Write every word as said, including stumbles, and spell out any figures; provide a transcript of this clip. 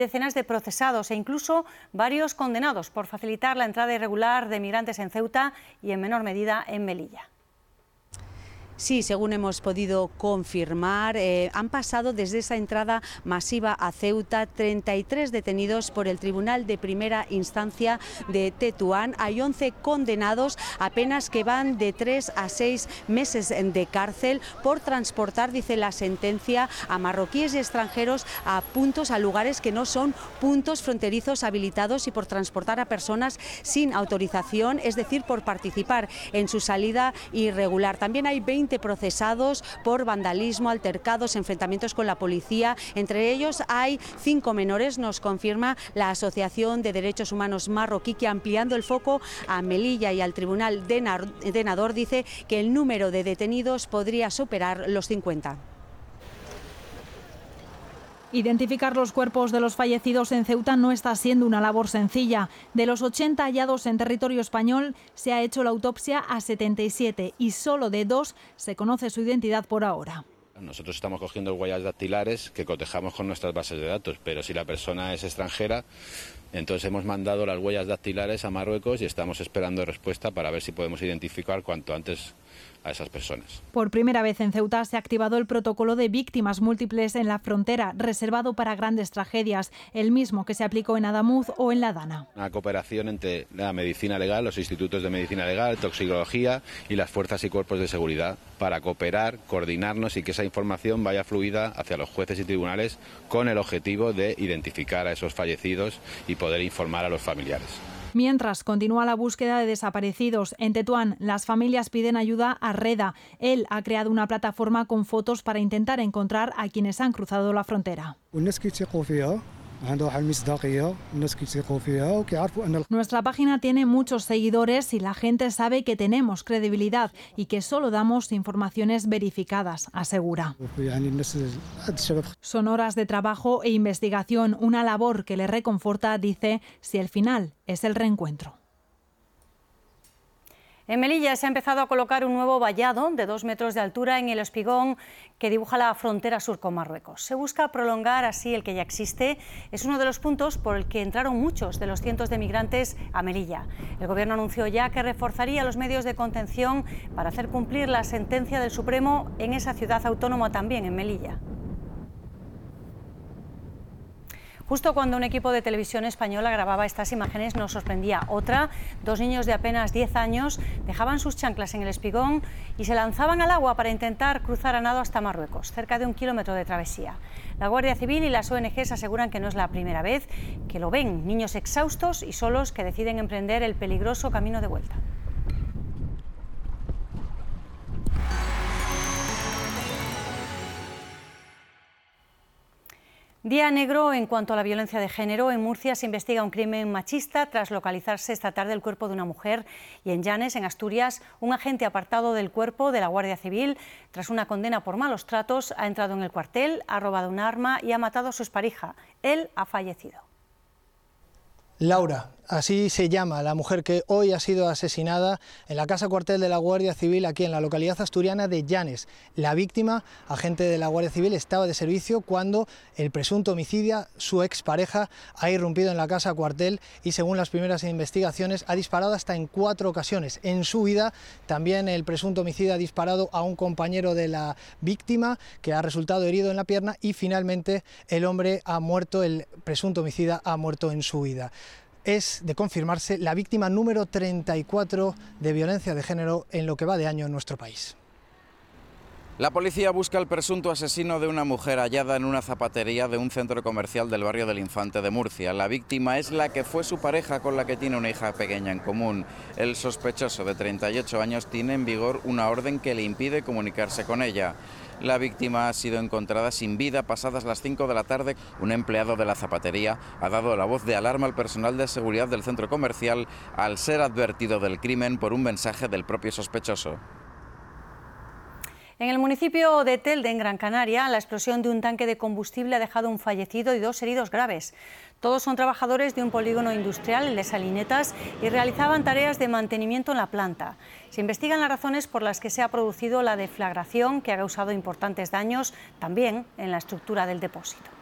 Decenas de procesados e incluso varios condenados por facilitar la entrada irregular de migrantes en Ceuta y en menor medida en Melilla. Sí, según hemos podido confirmar, eh, han pasado desde esa entrada masiva a Ceuta treinta y tres detenidos por el Tribunal de Primera Instancia de Tetuán. Hay once condenados, apenas que van de tres a seis meses de cárcel por transportar, dice la sentencia, a marroquíes y extranjeros a puntos, a lugares que no son puntos fronterizos habilitados y por transportar a personas sin autorización, es decir, por participar en su salida irregular. También hay veinte procesados por vandalismo, altercados, enfrentamientos con la policía. Entre ellos hay cinco menores, nos confirma la Asociación de Derechos Humanos Marroquí, que ampliando el foco a Melilla y al Tribunal de Nador dice que el número de detenidos podría superar los cincuenta. Identificar los cuerpos de los fallecidos en Ceuta no está siendo una labor sencilla. De los ochenta hallados en territorio español, se ha hecho la autopsia a setenta y siete y solo de dos se conoce su identidad por ahora. Nosotros estamos cogiendo huellas dactilares que cotejamos con nuestras bases de datos, pero si la persona es extranjera, entonces hemos mandado las huellas dactilares a Marruecos y estamos esperando respuesta para ver si podemos identificar cuanto antes a esas personas. Por primera vez en Ceuta se ha activado el protocolo de víctimas múltiples en la frontera, reservado para grandes tragedias, el mismo que se aplicó en Adamuz o en La Dana. Una cooperación entre la medicina legal, los institutos de medicina legal, toxicología y las fuerzas y cuerpos de seguridad para cooperar, coordinarnos y que esa información vaya fluida hacia los jueces y tribunales con el objetivo de identificar a esos fallecidos y poder informar a los familiares. Mientras continúa la búsqueda de desaparecidos, en Tetuán las familias piden ayuda a Reda. Él ha creado una plataforma con fotos para intentar encontrar a quienes han cruzado la frontera. Nuestra página tiene muchos seguidores y la gente sabe que tenemos credibilidad y que solo damos informaciones verificadas, asegura. Son horas de trabajo e investigación, una labor que le reconforta, dice, si el final es el reencuentro. En Melilla se ha empezado a colocar un nuevo vallado de dos metros de altura en el espigón que dibuja la frontera sur con Marruecos. Se busca prolongar así el que ya existe. Es uno de los puntos por el que entraron muchos de los cientos de migrantes a Melilla. El Gobierno anunció ya que reforzaría los medios de contención para hacer cumplir la sentencia del Supremo en esa ciudad autónoma también, en Melilla. Justo cuando un equipo de televisión española grababa estas imágenes nos sorprendía otra. Dos niños de apenas diez años dejaban sus chanclas en el espigón y se lanzaban al agua para intentar cruzar a nado hasta Marruecos, cerca de un kilómetro de travesía. La Guardia Civil y las O N Ges aseguran que no es la primera vez que lo ven, niños exhaustos y solos que deciden emprender el peligroso camino de vuelta. Día negro en cuanto a la violencia de género. En Murcia se investiga un crimen machista tras localizarse esta tarde el cuerpo de una mujer, y en Llanes, en Asturias, un agente apartado del cuerpo de la Guardia Civil, tras una condena por malos tratos, ha entrado en el cuartel, ha robado un arma y ha matado a su expareja. Él ha fallecido. Laura, así se llama la mujer que hoy ha sido asesinada en la casa cuartel de la Guardia Civil aquí en la localidad asturiana de Llanes. La víctima, agente de la Guardia Civil, estaba de servicio cuando el presunto homicida, su expareja, ha irrumpido en la casa cuartel y, según las primeras investigaciones, ha disparado hasta en cuatro ocasiones. En su huida, también el presunto homicida ha disparado a un compañero de la víctima que ha resultado herido en la pierna y finalmente el hombre ha muerto, el presunto homicida ha muerto en su huida. Es de confirmarse la víctima número treinta y cuatro de violencia de género en lo que va de año en nuestro país. La policía busca al presunto asesino de una mujer hallada en una zapatería de un centro comercial del barrio del Infante de Murcia. La víctima es la que fue su pareja, con la que tiene una hija pequeña en común. El sospechoso, de treinta y ocho años, tiene en vigor una orden que le impide comunicarse con ella. La víctima ha sido encontrada sin vida pasadas las cinco de la tarde. Un empleado de la zapatería ha dado la voz de alarma al personal de seguridad del centro comercial al ser advertido del crimen por un mensaje del propio sospechoso. En el municipio de Telde, en Gran Canaria, la explosión de un tanque de combustible ha dejado un fallecido y dos heridos graves. Todos son trabajadores de un polígono industrial, el de Salinetas, y realizaban tareas de mantenimiento en la planta. Se investigan las razones por las que se ha producido la deflagración, que ha causado importantes daños también en la estructura del depósito.